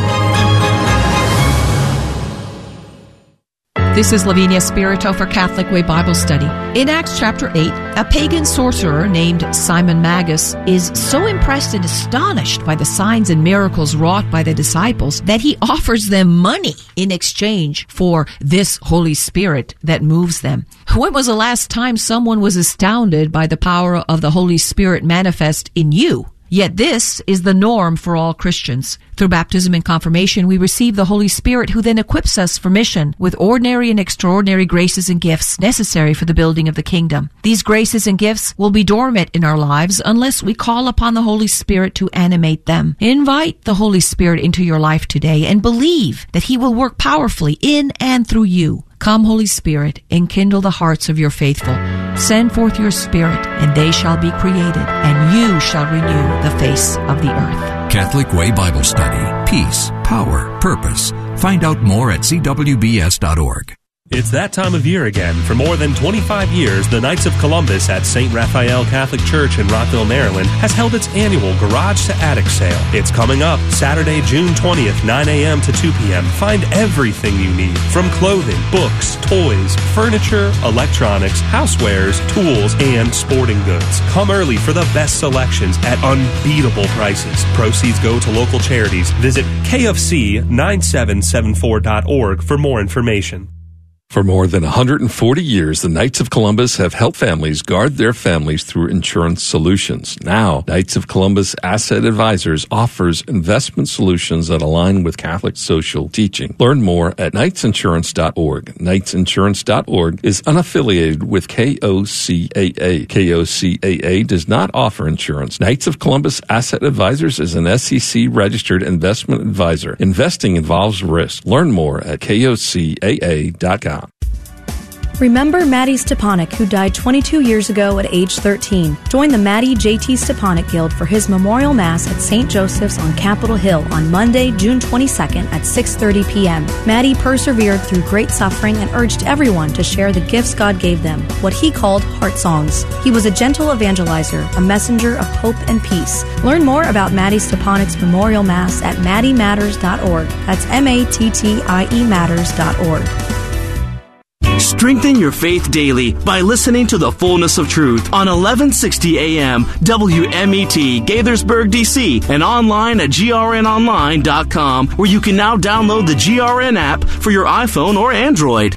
This is Lavinia Spirito for Catholic Way Bible Study. In Acts chapter eight, a pagan sorcerer named Simon Magus is so impressed and astonished by the signs and miracles wrought by the disciples that he offers them money in exchange for this Holy Spirit that moves them. When was the last time someone was astounded by the power of the Holy Spirit manifest in you? Yet this is the norm for all Christians. Through baptism and confirmation, we receive the Holy Spirit, who then equips us for mission with ordinary and extraordinary graces and gifts necessary for the building of the kingdom. These graces and gifts will be dormant in our lives unless we call upon the Holy Spirit to animate them. Invite the Holy Spirit into your life today and believe that He will work powerfully in and through you. Come, Holy Spirit, enkindle the hearts of your faithful. Send forth your Spirit, and they shall be created, and you shall renew the face of the earth.
Catholic Way Bible Study. Peace, power, purpose. Find out more at c w b s dot org.
It's that time of year again. For more than twenty-five years, the Knights of Columbus at Saint Raphael Catholic Church in Rockville, Maryland, has held its annual Garage to Attic sale. It's coming up Saturday, June twentieth, nine a.m. to two p.m. Find everything you need, from clothing, books, toys, furniture, electronics, housewares, tools, and sporting goods. Come early for the best selections at unbeatable prices. Proceeds go to local charities. Visit k f c nine seven seven four dot org for more information.
For more than one hundred forty years, the Knights of Columbus have helped families guard their families through insurance solutions. Now, Knights of Columbus Asset Advisors offers investment solutions that align with Catholic social teaching. Learn more at knights insurance dot org. knights insurance dot org is unaffiliated with K O C A A. K O C A A does not offer insurance. Knights of Columbus Asset Advisors is an S E C-registered investment advisor. Investing involves risk. Learn more at k o c a a dot com.
Remember Maddie Stepanek, who died twenty-two years ago at age thirteen. Join the Maddie J T Stepanek Guild for his memorial mass at Saint Joseph's on Capitol Hill on Monday, June twenty-second at six thirty p.m. Maddie persevered through great suffering and urged everyone to share the gifts God gave them, what he called heart songs. He was a gentle evangelizer, a messenger of hope and peace. Learn more about Maddie Stepanek's memorial mass at maddie matters dot org. That's M A T T I E matters dot org.
Strengthen your faith daily by listening to The Fullness of Truth on eleven sixty A M W M E T Gaithersburg, D C, and online at G R N online dot com, where you can now download the G R N app for your iPhone or Android.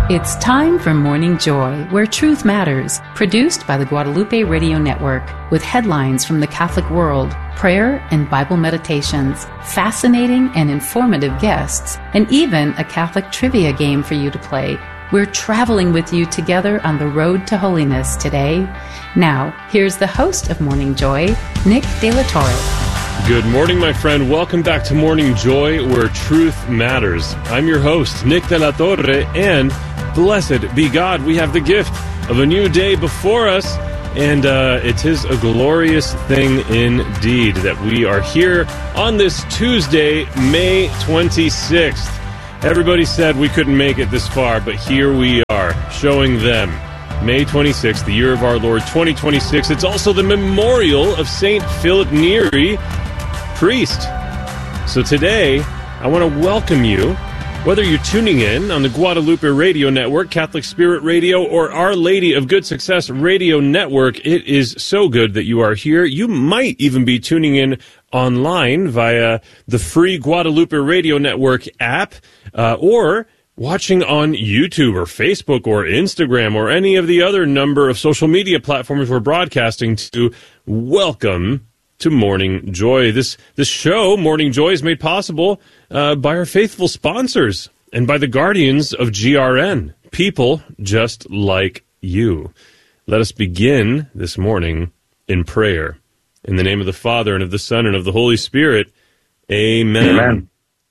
It's time for Morning Joy, where truth matters, produced by the Guadalupe Radio Network, with headlines from the Catholic world, prayer and Bible meditations, fascinating and informative guests, and even a Catholic trivia game for you to play. We're traveling with you together on the road to holiness today. Now, here's the host of Morning Joy, Nick De La Torre.
Good morning, my friend. Welcome back to Morning Joy, where truth matters. I'm your host, Nick De La Torre, and blessed be God, we have the gift of a new day before us, and uh, it is a glorious thing indeed that we are here on this Tuesday, May twenty-sixth. Everybody said we couldn't make it this far, but here we are, showing them May twenty-sixth, the year of our Lord, twenty twenty-six. It's also the memorial of Saint Philip Neri, priest. So today, I want to welcome you, whether you're tuning in on the Guadalupe Radio Network, Catholic Spirit Radio, or Our Lady of Good Success Radio Network. It is so good that you are here. You might even be tuning in online via the free Guadalupe Radio Network app, uh, or watching on YouTube or Facebook or Instagram or any of the other number of social media platforms we're broadcasting to. Welcome to Morning Joy. This this show, Morning Joy, is made possible uh, by our faithful sponsors and by the guardians of G R N, people just like you. Let us begin this morning in prayer. In the name of the Father, and of the Son, and of the Holy Spirit, amen. Amen.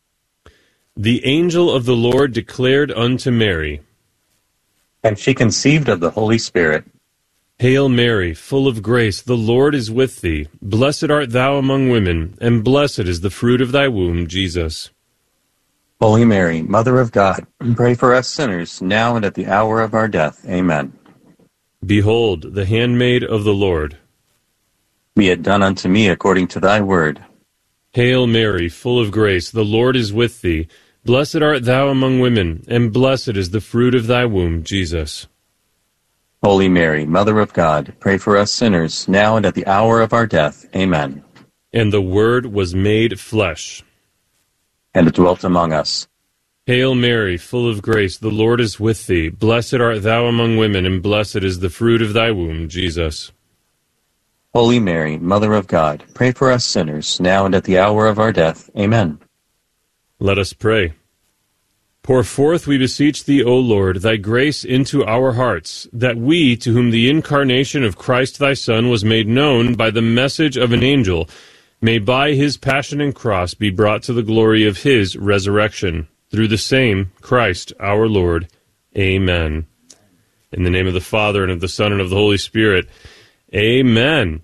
The angel of the Lord declared unto Mary,
and she conceived of the Holy Spirit.
Hail Mary, full of grace, the Lord is with thee. Blessed art thou among women, and blessed is the fruit of thy womb, Jesus.
Holy Mary, Mother of God, pray for us sinners, now and at the hour of our death. Amen.
Behold, the handmaid of the Lord.
Be it done unto me according to thy word.
Hail Mary, full of grace, the Lord is with thee. Blessed art thou among women, and blessed is the fruit of thy womb, Jesus.
Holy Mary, Mother of God, pray for us sinners, now and at the hour of our death. Amen.
And the Word was made flesh,
and dwelt among us.
Hail Mary, full of grace, the Lord is with thee. Blessed art thou among women, and blessed is the fruit of thy womb, Jesus.
Holy Mary, Mother of God, pray for us sinners, now and at the hour of our death. Amen.
Let us pray. Pour forth, we beseech thee, O Lord, thy grace into our hearts, that we, to whom the incarnation of Christ thy Son was made known by the message of an angel, may by his passion and cross be brought to the glory of his resurrection. Through the same Christ our Lord. Amen. In the name of the Father, and of the Son, and of the Holy Spirit. Amen.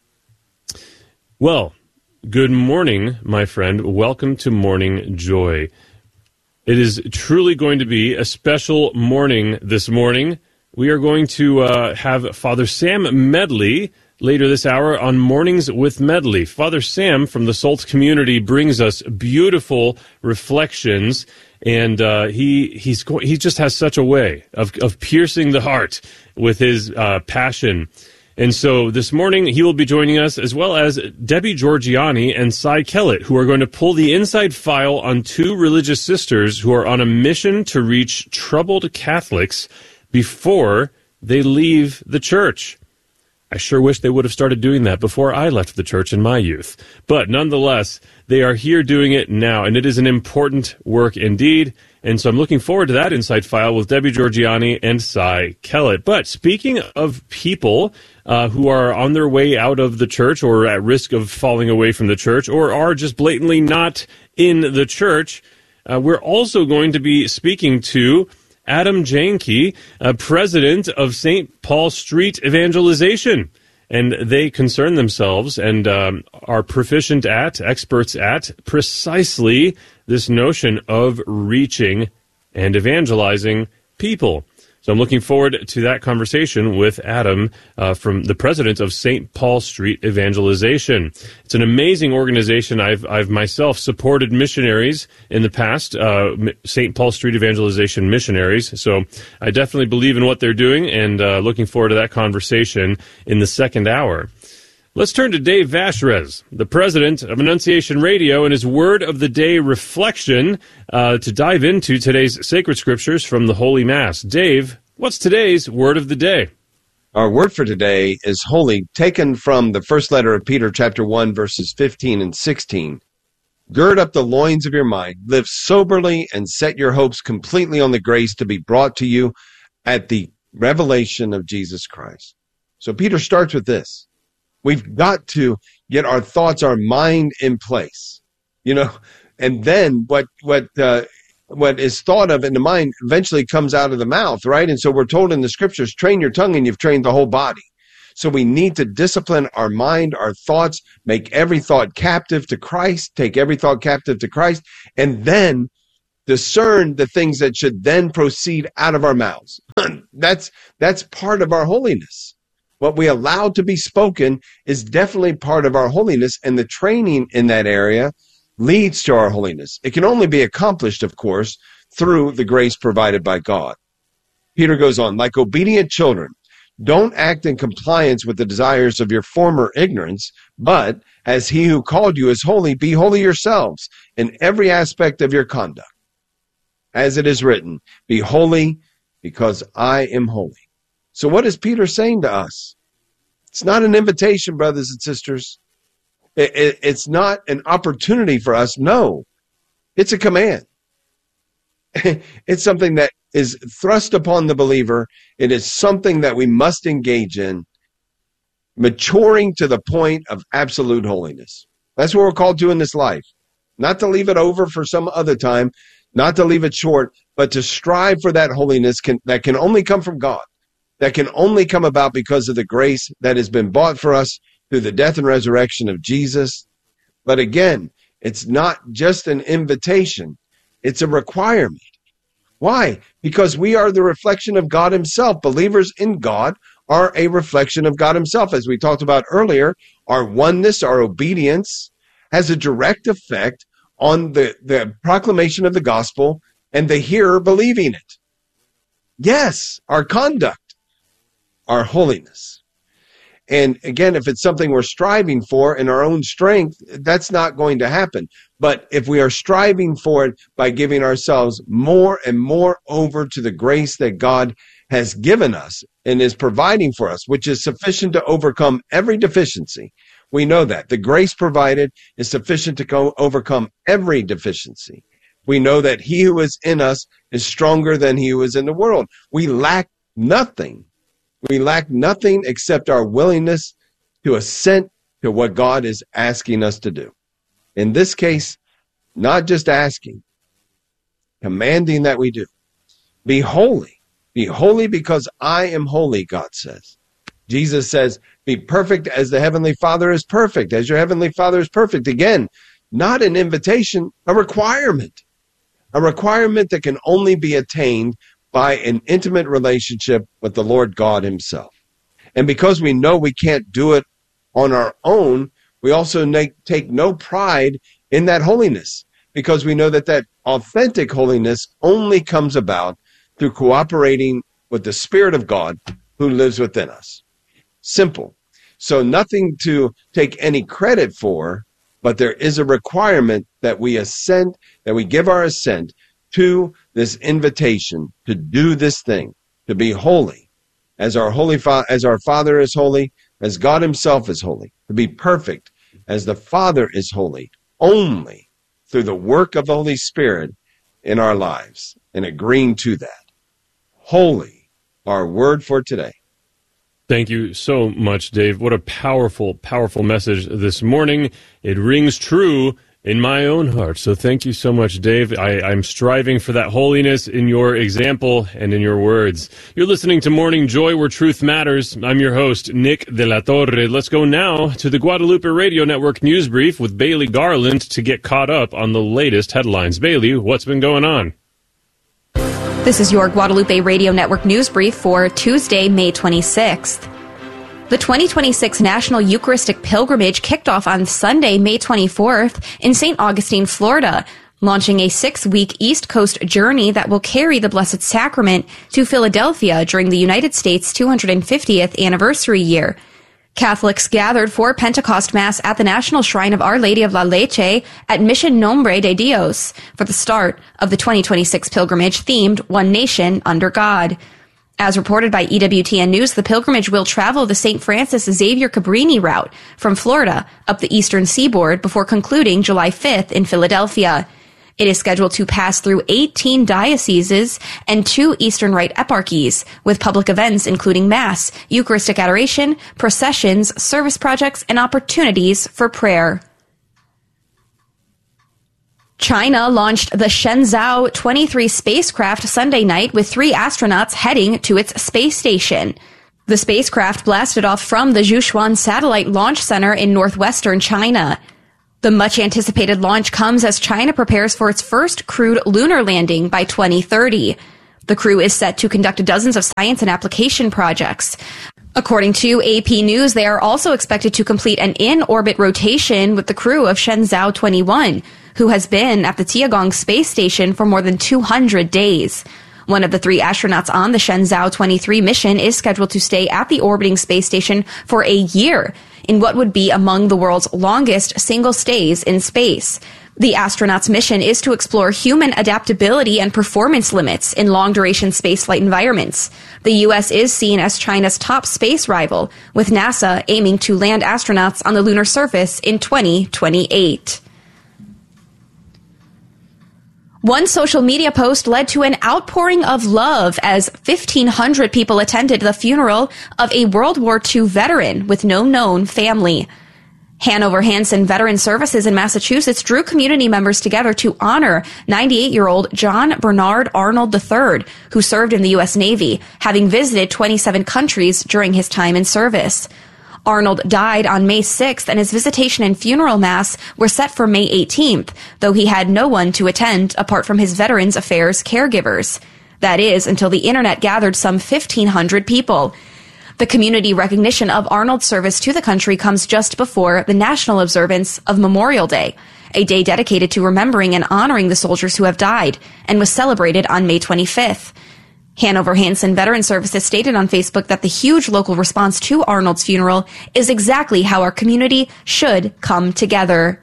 Well, good morning, my friend. Welcome to Morning Joy. It is truly going to be a special morning this morning. We are going to uh, have Father Sam Medley later this hour on Mornings with Medley. Father Sam from the Salt community brings us beautiful reflections, and uh, he he's go- he just has such a way of, of piercing the heart with his uh, passion. And so this morning he will be joining us, as well as Debbie Georgiani and Cy Kellett, who are going to pull the inside file on two religious sisters who are on a mission to reach troubled Catholics before they leave the church. I sure wish they would have started doing that before I left the church in my youth. But nonetheless, they are here doing it now, and it is an important work indeed. And so I'm looking forward to that Insight File with Debbie Georgiani and Cy Kellett. But speaking of people uh, who are on their way out of the church or at risk of falling away from the church or are just blatantly not in the church, uh, we're also going to be speaking to Adam Janke, uh, president of Saint Paul Street Evangelization. And they concern themselves and um, are proficient at, experts at, precisely this notion of reaching and evangelizing people. So I'm looking forward to that conversation with Adam uh, from the president of Saint Paul Street Evangelization. It's an amazing organization. I've I've myself supported missionaries in the past, uh, Saint Paul Street Evangelization missionaries. So I definitely believe in what they're doing, and uh, looking forward to that conversation in the second hour. Let's turn to Dave Vashrez, the president of Annunciation Radio, and his Word of the Day reflection uh, to dive into today's sacred scriptures from the Holy Mass. Dave, what's today's Word of the Day?
Our word for today is holy, taken from the first letter of Peter, chapter one, verses fifteen and sixteen. Gird up the loins of your mind, live soberly, and set your hopes completely on the grace to be brought to you at the revelation of Jesus Christ. So Peter starts with this. We've got to get our thoughts, our mind in place, you know, and then what what uh, what is thought of in the mind eventually comes out of the mouth, right? And so we're told in the scriptures, train your tongue and you've trained the whole body. So we need to discipline our mind, our thoughts, make every thought captive to Christ, take every thought captive to Christ, and then discern the things that should then proceed out of our mouths. that's that's part of our holiness. What we allow to be spoken is definitely part of our holiness, and the training in that area leads to our holiness. It can only be accomplished, of course, through the grace provided by God. Peter goes on, like obedient children, don't act in compliance with the desires of your former ignorance, but as he who called you is holy, be holy yourselves in every aspect of your conduct. As it is written, be holy because I am holy. So what is Peter saying to us? It's not an invitation, brothers and sisters. It, it, it's not an opportunity for us. No, it's a command. It's something that is thrust upon the believer. It is something that we must engage in, maturing to the point of absolute holiness. That's what we're called to in this life. Not to leave it over for some other time, not to leave it short, but to strive for that holiness can, that can only come from God. That can only come about because of the grace that has been bought for us through the death and resurrection of Jesus. But again, it's not just an invitation. It's a requirement. Why? Because we are the reflection of God himself. Believers in God are a reflection of God himself. As we talked about earlier, our oneness, our obedience has a direct effect on the, the proclamation of the gospel and the hearer believing it. Yes, our conduct. Our holiness. And again, if it's something we're striving for in our own strength, that's not going to happen. But if we are striving for it by giving ourselves more and more over to the grace that God has given us and is providing for us, which is sufficient to overcome every deficiency. We know that. The grace provided is sufficient to go overcome every deficiency. We know that he who is in us is stronger than he who is in the world. We lack nothing. We lack nothing except our willingness to assent to what God is asking us to do. In this case, not just asking, commanding that we do. Be holy. Be holy because I am holy, God says. Jesus says, be perfect as the Heavenly Father is perfect, as your Heavenly Father is perfect. Again, not an invitation, a requirement. A requirement that can only be attained by an intimate relationship with the Lord God himself. And because we know we can't do it on our own, we also take no pride in that holiness, because we know that that authentic holiness only comes about through cooperating with the Spirit of God who lives within us. Simple. So nothing to take any credit for, but there is a requirement that we assent, that we give our assent to this invitation to do this thing, to be holy, as our holy fa- as our Father is holy, as God himself is holy, to be perfect, as the Father is holy, only through the work of the Holy Spirit in our lives, and agreeing to that. Holy, our word for today.
Thank you so much, Dave. What a powerful, powerful message this morning. It rings true in my own heart. So thank you so much, Dave. I, I'm striving for that holiness in your example and in your words. You're listening to Morning Joy, where truth matters. I'm your host, Nick De La Torre. Let's go now to the Guadalupe Radio Network News Brief with Bailey Garland to get caught up on the latest headlines. Bailey, what's been going on?
This is your Guadalupe Radio Network News Brief for Tuesday, May twenty-sixth. The twenty twenty-six National Eucharistic Pilgrimage kicked off on Sunday, May twenty-fourth in Saint Augustine, Florida, launching a six-week East Coast journey that will carry the Blessed Sacrament to Philadelphia during the United States' two hundred fiftieth anniversary year. Catholics gathered for Pentecost Mass at the National Shrine of Our Lady of La Leche at Mission Nombre de Dios for the start of the twenty twenty-six pilgrimage themed One Nation Under God. As reported by E W T N News, the pilgrimage will travel the Saint Francis Xavier Cabrini route from Florida up the eastern seaboard before concluding July fifth in Philadelphia. It is scheduled to pass through eighteen dioceses and two Eastern Rite eparchies, with public events including Mass, Eucharistic adoration, processions, service projects, and opportunities for prayer. China launched the Shenzhou twenty-three spacecraft Sunday night with three astronauts heading to its space station. The spacecraft blasted off from the Zhuchuan Satellite Launch Center in northwestern China. The much-anticipated launch comes as China prepares for its first crewed lunar landing by twenty thirty. The crew is set to conduct dozens of science and application projects. According to A P News, they are also expected to complete an in-orbit rotation with the crew of Shenzhou twenty-one, who has been at the Tiangong space station for more than two hundred days. One of the three astronauts on the Shenzhou twenty-three mission is scheduled to stay at the orbiting space station for a year, in what would be among the world's longest single stays in space. The astronauts' mission is to explore human adaptability and performance limits in long-duration spaceflight environments. The U S is seen as China's top space rival, with NASA aiming to land astronauts on the lunar surface in twenty twenty-eight. One social media post led to an outpouring of love as fifteen hundred people attended the funeral of a World War Two veteran with no known family. Hanover Hanson Veteran Services in Massachusetts drew community members together to honor ninety-eight-year-old John Bernard Arnold the third, who served in the U S Navy, having visited twenty-seven countries during his time in service. Arnold died on May sixth, and his visitation and funeral mass were set for May eighteenth, though he had no one to attend apart from his Veterans Affairs caregivers. That is, until the internet gathered some fifteen hundred people. The community recognition of Arnold's service to the country comes just before the national observance of Memorial Day, a day dedicated to remembering and honoring the soldiers who have died, and was celebrated on May twenty-fifth. Hanover Hanson Veteran Services stated on Facebook that the huge local response to Arnold's funeral is exactly how our community should come together.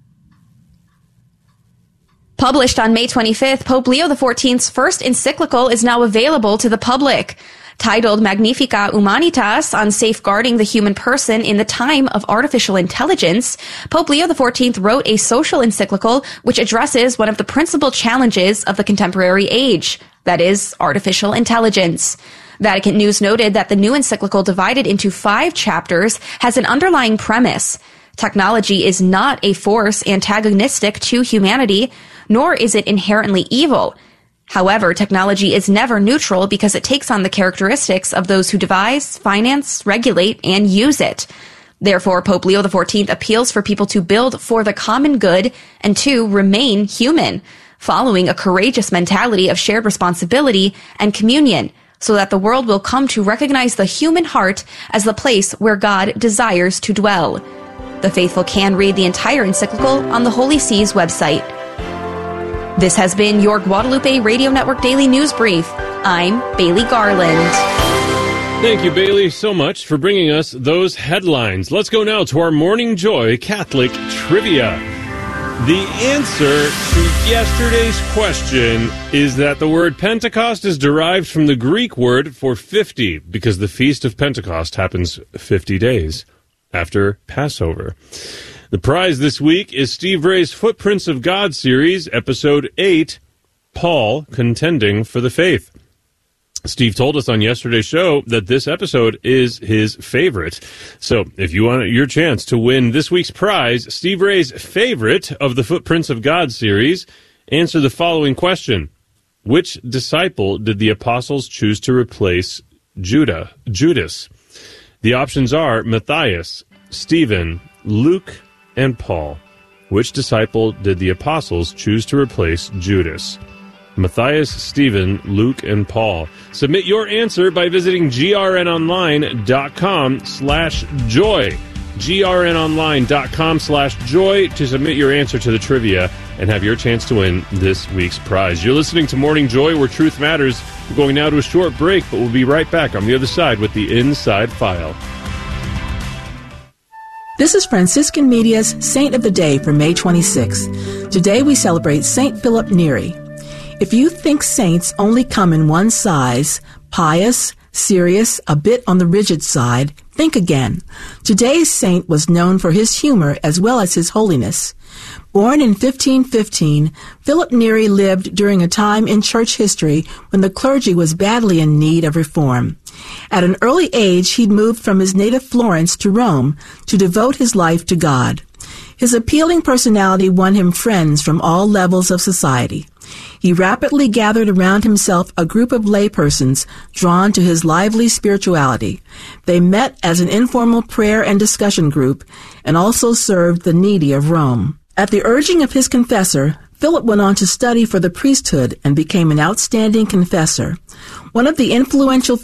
Published on May twenty-fifth, Pope Leo the fourteenth's first encyclical is now available to the public. Titled Magnificat Humanitas on safeguarding the human person in the time of artificial intelligence, Pope Leo the fourteenth wrote a social encyclical which addresses one of the principal challenges of the contemporary age, that is, artificial intelligence. Vatican News noted that the new encyclical, divided into five chapters, has an underlying premise. Technology is not a force antagonistic to humanity, nor is it inherently evil. However, technology is never neutral because it takes on the characteristics of those who devise, finance, regulate, and use it. Therefore, Pope Leo the fourteenth appeals for people to build for the common good and to remain human, following a courageous mentality of shared responsibility and communion, so that the world will come to recognize the human heart as the place where God desires to dwell. The faithful can read the entire encyclical on the Holy See's website. This has been your Guadalupe Radio Network Daily News Brief. I'm Bailey Garland.
Thank you, Bailey, so much for bringing us those headlines. Let's go now to our Morning Joy Catholic Trivia. The answer to yesterday's question is that the word Pentecost is derived from the Greek word for fifty, because the Feast of Pentecost happens fifty days after Passover. The prize this week is Steve Ray's Footprints of God series, Episode eight, Paul Contending for the Faith. Steve told us on yesterday's show that this episode is his favorite. So if you want your chance to win this week's prize, Steve Ray's favorite of the Footprints of God series, answer the following question. Which disciple did the apostles choose to replace Judah, Judas? The options are Matthias, Stephen, Luke, and Paul. Which disciple did the apostles choose to replace Judas? Matthias, Stephen, Luke, and Paul. Submit your answer by visiting grnonline.com slash joy. grnonline.com slash joy to submit your answer to the trivia and have your chance to win this week's prize. You're listening to Morning Joy, where truth matters. We're going now to a short break, but we'll be right back on the other side with the Inside File.
This is Franciscan Media's Saint of the Day for May twenty-sixth. Today we celebrate Saint Philip Neri. If you think saints only come in one size, pious, serious, a bit on the rigid side, think again. Today's saint was known for his humor as well as his holiness. Born in fifteen fifteen, Philip Neri lived during a time in church history when the clergy was badly in need of reform. At an early age, he'd moved from his native Florence to Rome to devote his life to God. His appealing personality won him friends from all levels of society. He rapidly gathered around himself a group of laypersons drawn to his lively spirituality. They met as an informal prayer and discussion group and also served the needy of Rome. At the urging of his confessor, Philip went on to study for the priesthood and became an outstanding confessor. One of the influential